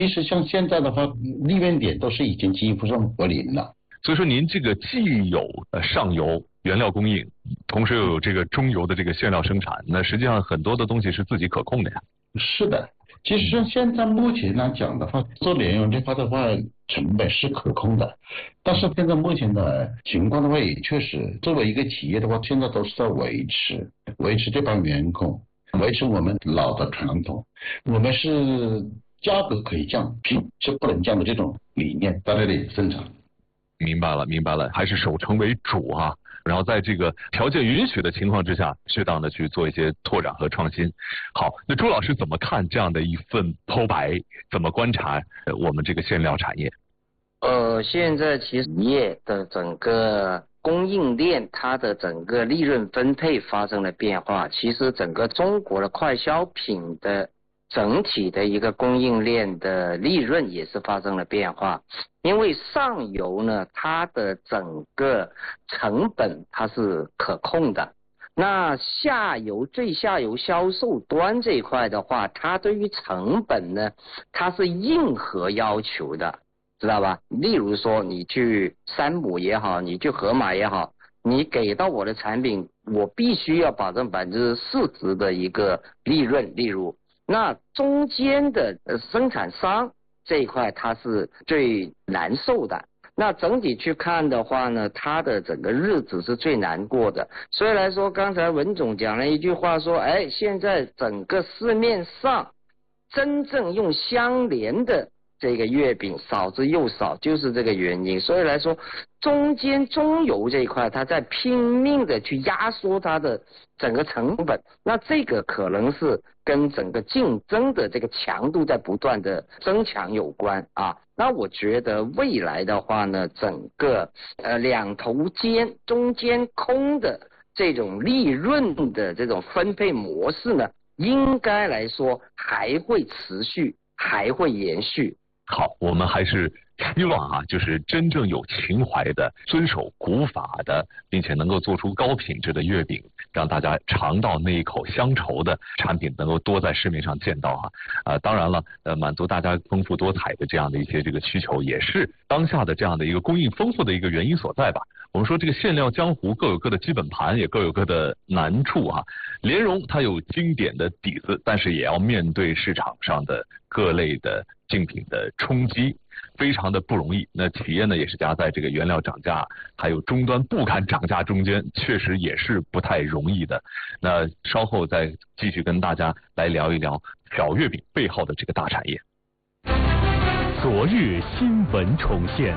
其实像现在的话，利润点都是已经几乎上为零了。 所以说您这个既有上游原料供应，同时又有这个中游的这个馅料生产，那实际上很多的东西是自己可控的呀。 是的，其实现在目前来讲的话，做莲蓉这块的话，成本是可控的。但是现在目前的情况的话，也确实作为一个企业的话，现在都是在维持这帮员工，维持我们老的传统。我们是价格可以降，品质不能降的这种理念在这里生产。 明白了，还是守成为主啊。然后在这个条件允许的情况之下，适当的去做一些拓展和创新。好，那朱老师怎么看这样的一份剖白？怎么观察我们这个馅料产业？ 现在其实业的整个供应链，它的整个利润分配发生了变化。其实整个中国的快消品的整体的一个供应链的利润也是发生了变化，因为上游呢，它的整个成本它是可控的，那最下游销售端这一块的话，它对于成本呢，它是硬核要求的，知道吧？例如说你去山姆也好，你去盒马也好，你给到我的产品，我必须要保证40%的一个利润，例如。那中间的生产商这一块它是最难受的，那整体去看的话呢，它的整个日子是最难过的。所以来说，刚才文总讲了一句话说，现在整个市面上真正用相连的这个月饼少之又少，就是这个原因。所以来说，中游这一块，它在拼命的去压缩它的整个成本，那这个可能是跟整个竞争的这个强度在不断的增强有关啊。那我觉得未来的话呢，整个两头尖中间空的这种利润的这种分配模式呢，应该来说还会持续，还会延续。 好，我们还是希望啊，就是真正有情怀的、遵守古法的，并且能够做出高品质的月饼，让大家尝到那一口乡愁的产品，能够多在市面上见到啊。当然了，满足大家丰富多彩的这样的一些这个需求，也是当下的这样的一个供应丰富的一个原因所在吧。我们说这个馅料江湖各有各的基本盘，也各有各的难处啊。莲蓉它有经典的底子，但是也要面对市场上的各类的竞品的冲击，非常的不容易。那企业呢也是夹在这个原料涨价还有终端不敢涨价中间，确实也是不太容易的。那稍后再继续跟大家来聊一聊小月饼背后的这个大产业。 昨日新闻重现。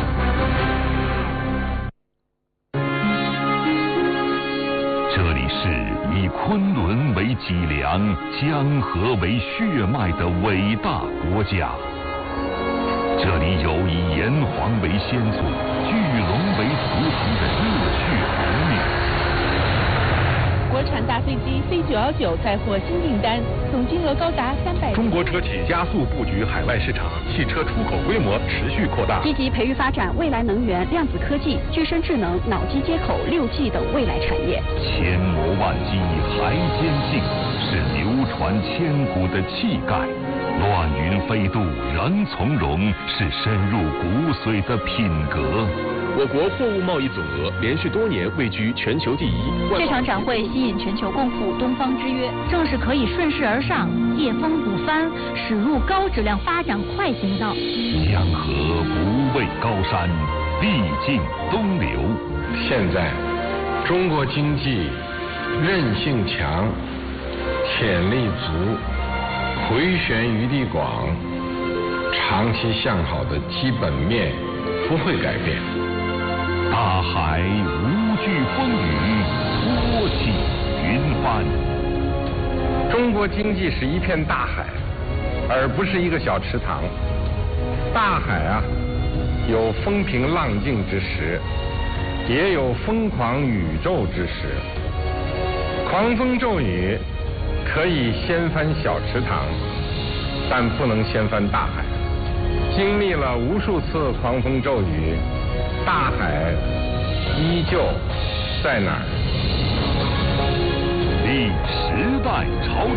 这里是以昆仑为脊梁、江河为血脉的伟大国家。这里有以炎黄为先祖、巨龙为图腾的热血儿女。 国产大飞机 C919再获新订单，总金额高达300。 中国车企加速布局海外市场，汽车出口规模持续扩大。 积极培育发展未来能源、量子科技、具身智能、脑机接口、6G 等未来产业。 千磨万击还坚劲，是流传千古的气概。乱云飞渡仍从容，是深入骨髓的品格。 我国货物贸易总额连续多年位居全球第一。 这场展会吸引全球共赴东方之约，正是可以顺势而上，夜风不翻，驶入高质量发展快行道。 江河不畏高山，历尽东流。 现在，中国经济韧性强，潜力足，回旋余地广，长期向好的基本面不会改变。 大海无惧风雨，托起云帆。 中国经济是一片大海，而不是一个小池塘。大海啊，有风平浪静之时，也有疯狂宇宙之时。狂风骤雨可以掀翻小池塘，但不能掀翻大海。经历了无数次狂风骤雨，大海依旧在哪儿？ 历时代潮